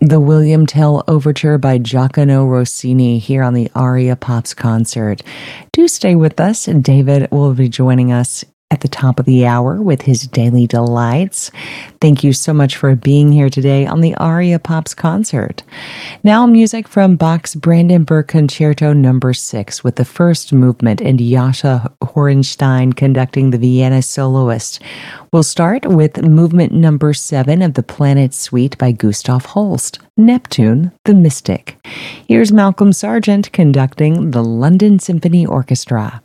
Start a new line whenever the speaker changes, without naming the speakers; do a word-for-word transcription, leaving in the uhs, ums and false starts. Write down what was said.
The William Tell Overture by Giacomo Rossini here on the Aria Pops concert. Do stay with us. David will be joining us at the top of the hour with his Daily Delights. Thank you so much for being here today on the Aria Pops concert. Now music from Bach's Brandenburg Concerto number six with the first movement and Jascha Horenstein conducting the Vienna soloist. We'll start with movement number seven of the Planet Suite by Gustav Holst, Neptune the Mystic. Here's Malcolm Sargent conducting the London Symphony Orchestra.